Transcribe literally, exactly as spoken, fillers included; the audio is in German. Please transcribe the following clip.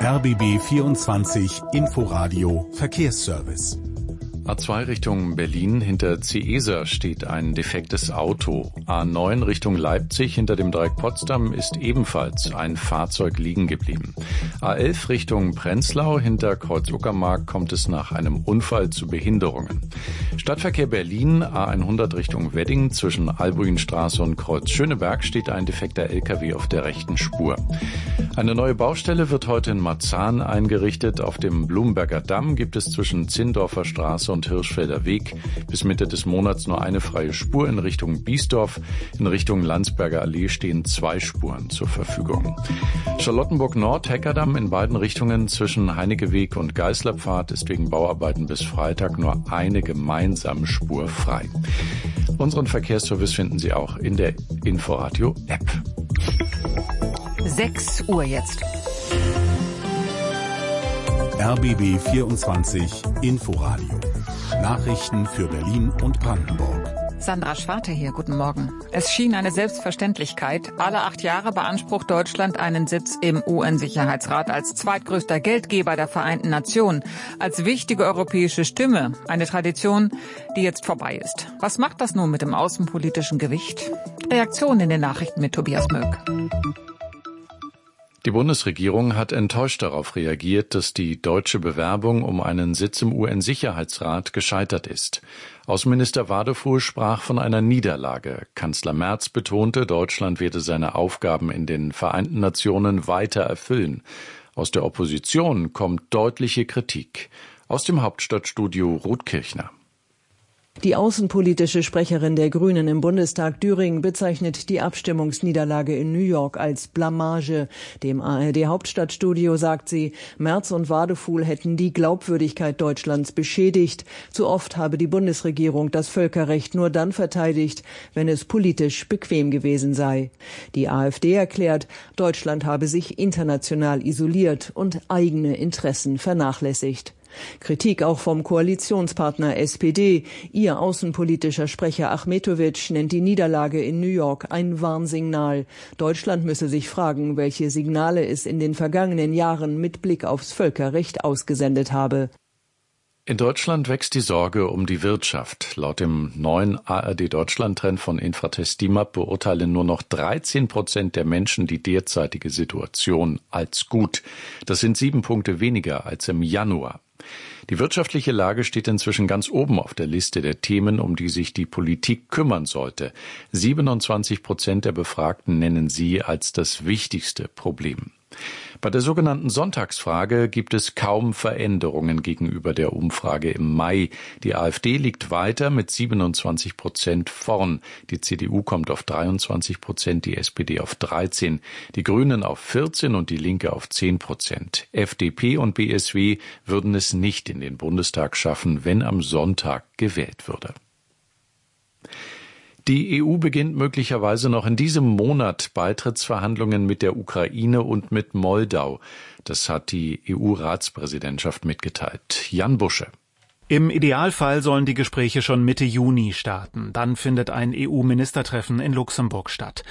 R B B vierundzwanzig Inforadio Verkehrsservice. A zwei Richtung Berlin, hinter Ciesa steht ein defektes Auto. A neun Richtung Leipzig, hinter dem Dreieck Potsdam, ist ebenfalls ein Fahrzeug liegen geblieben. A elf Richtung Prenzlau, hinter Kreuz Uckermark, kommt es nach einem Unfall zu Behinderungen. Stadtverkehr Berlin, A hundert Richtung Wedding, zwischen Albuinstraße und Kreuz Schöneberg steht ein defekter L K W auf der rechten Spur. Eine neue Baustelle wird heute in Marzahn eingerichtet. Auf dem Blumenberger Damm gibt es zwischen Zindorfer Straße und Hirschfelder Weg bis Mitte des Monats nur eine freie Spur in Richtung Biesdorf. In Richtung Landsberger Allee stehen zwei Spuren zur Verfügung. Charlottenburg Nord, Heckerdamm in beiden Richtungen zwischen Heinekeweg und Geißlerpfad ist wegen Bauarbeiten bis Freitag nur eine gemeinsame Spur frei. Unseren Verkehrsservice finden Sie auch in der Inforadio-App. sechs Uhr jetzt. R B B vierundzwanzig Inforadio. Nachrichten für Berlin und Brandenburg. Sandra Schwarte hier, guten Morgen. Es schien eine Selbstverständlichkeit. Alle acht Jahre beansprucht Deutschland einen Sitz im U N-Sicherheitsrat als zweitgrößter Geldgeber der Vereinten Nationen, als wichtige europäische Stimme. Eine Tradition, die jetzt vorbei ist. Was macht das nun mit dem außenpolitischen Gewicht? Reaktion in den Nachrichten mit Tobias Möck. Die Bundesregierung hat enttäuscht darauf reagiert, dass die deutsche Bewerbung um einen Sitz im U N-Sicherheitsrat gescheitert ist. Außenminister Wadefuhl sprach von einer Niederlage. Kanzler Merz betonte, Deutschland werde seine Aufgaben in den Vereinten Nationen weiter erfüllen. Aus der Opposition kommt deutliche Kritik. Aus dem Hauptstadtstudio Ruth Kirchner. Die außenpolitische Sprecherin der Grünen im Bundestag Düring bezeichnet die Abstimmungsniederlage in New York als Blamage. Dem A R D-Hauptstadtstudio sagt sie, Merz und Wadefuhl hätten die Glaubwürdigkeit Deutschlands beschädigt. Zu oft habe die Bundesregierung das Völkerrecht nur dann verteidigt, wenn es politisch bequem gewesen sei. Die AfD erklärt, Deutschland habe sich international isoliert und eigene Interessen vernachlässigt. Kritik auch vom Koalitionspartner S P D. Ihr außenpolitischer Sprecher Achmetovic nennt die Niederlage in New York ein Warnsignal. Deutschland müsse sich fragen, welche Signale es in den vergangenen Jahren mit Blick aufs Völkerrecht ausgesendet habe. In Deutschland wächst die Sorge um die Wirtschaft. Laut dem neuen A R D-Deutschland-Trend von Infratest DIMAP beurteilen nur noch dreizehn Prozent der Menschen die derzeitige Situation als gut. Das sind sieben Punkte weniger als im Januar. Die wirtschaftliche Lage steht inzwischen ganz oben auf der Liste der Themen, um die sich die Politik kümmern sollte. siebenundzwanzig Prozent der Befragten nennen sie als das wichtigste Problem. Bei der sogenannten Sonntagsfrage gibt es kaum Veränderungen gegenüber der Umfrage im Mai. Die AfD liegt weiter mit siebenundzwanzig Prozent vorn. Die C D U kommt auf dreiundzwanzig Prozent, die S P D auf dreizehn, die Grünen auf vierzehn und die Linke auf zehn Prozent. F D P und B S W würden es nicht in den Bundestag schaffen, wenn am Sonntag gewählt würde. Die E U beginnt möglicherweise noch in diesem Monat Beitrittsverhandlungen mit der Ukraine und mit Moldau. Das hat die E U-Ratspräsidentschaft mitgeteilt. Jan Busche. Im Idealfall sollen die Gespräche schon Mitte Juni starten. Dann findet ein E U-Ministertreffen in Luxemburg statt.